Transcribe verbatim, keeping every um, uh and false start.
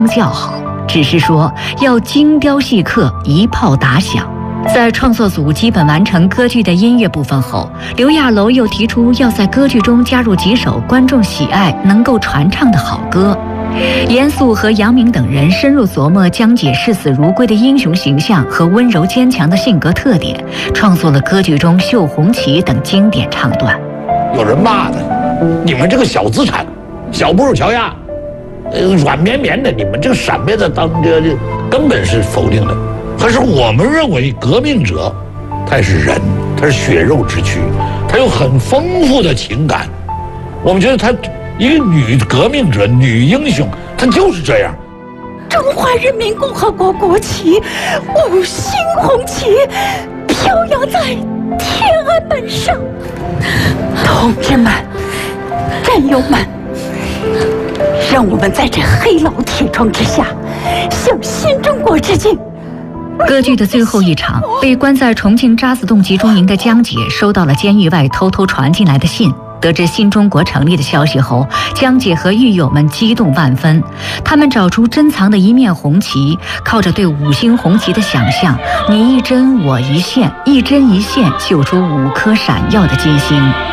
叫好，只是说要精雕细刻，一炮打响。在创作组基本完成歌剧的音乐部分后，刘亚楼又提出要在歌剧中加入几首观众喜爱、能够传唱的好歌。严肃和杨明等人深入琢磨江姐视死如归的英雄形象和温柔坚强的性格特点，创作了歌剧中《绣红旗》等经典唱段。 有人骂他，你们这个小资产、小布尔乔亚，呃，软绵绵的，你们这个闪灭的当这这根本是否定的。可是我们认为革命者，他也是人，他是血肉之躯，他有很丰富的情感。我们觉得他一个女革命者、女英雄，她就是这样。 中华人民共和国国旗五星红旗飘扬在天安门上，同志们、战友们，让我们在这黑牢铁窗之下，向新中国致敬。 歌剧的最后一场，被关在重庆渣滓洞集中营的江姐收到了监狱外偷偷传进来的信。得知新中国成立的消息后，江姐和狱友们激动万分。他们找出珍藏的一面红旗，靠着对五星红旗的想象，你一针我一线，一针一线绣出五颗闪耀的金星。